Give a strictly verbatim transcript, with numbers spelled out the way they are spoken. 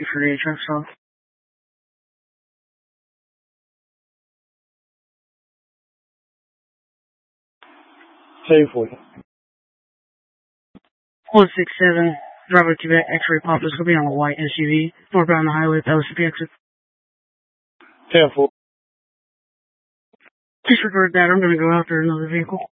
two forty-eight truck stop. Save for you. one six seven, Bravo Quebec, X-ray Pop is going to be on a white S U V, northbound the highway, L C P exit. ten four. Disregard that, I'm going to go after another vehicle.